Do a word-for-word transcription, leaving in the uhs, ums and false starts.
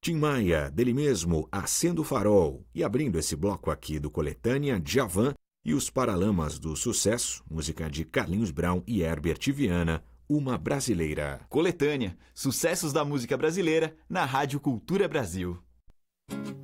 Tim Maia, dele mesmo, Acendo o Farol. E abrindo esse bloco aqui do Coletânea, Djavan e os Paralamas do Sucesso, música de Carlinhos Brown e Herbert Viana, Uma Brasileira. Coletânea, sucessos da música brasileira na Rádio Cultura Brasil.